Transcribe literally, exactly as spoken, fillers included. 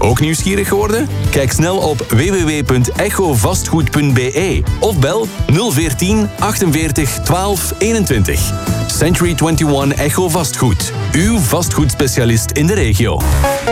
Ook nieuwsgierig geworden? Kijk snel op w w w punt echo vastgoed punt b e of bel nul veertien achtenveertig twaalf eenentwintig. Century eenentwintig Echo Vastgoed. Uw vastgoedspecialist in de regio.